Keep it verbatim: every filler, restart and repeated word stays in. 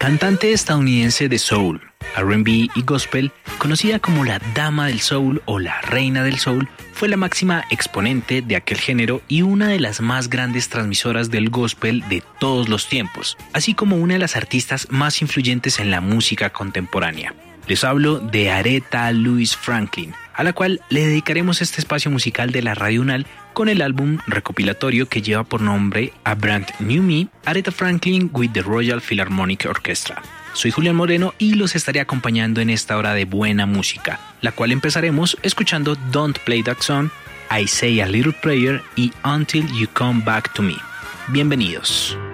Cantante estadounidense de soul, R and B y gospel, conocida como la Dama del Soul o la Reina del Soul, fue la máxima exponente de aquel género y una de las más grandes transmisoras del gospel de todos los tiempos, así como una de las artistas más influyentes en la música contemporánea. Les hablo de Aretha Louise Franklin, a la cual le dedicaremos este espacio musical de la Radio UNAL con el álbum recopilatorio que lleva por nombre A Brand New Me, Aretha Franklin with the Royal Philharmonic Orchestra. Soy Julián Moreno y los estaré acompañando en esta hora de buena música, la cual empezaremos escuchando Don't Play That Song, I Say a Little Prayer y Until You Come Back to Me. Bienvenidos.